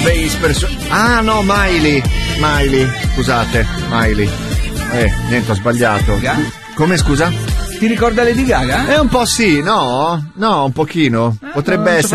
Ah no, Miley, scusate, Miley. Niente, ho sbagliato. Come, scusa? Ti ricorda Lady Gaga? Un po' sì, no? No, un pochino. Potrebbe essere.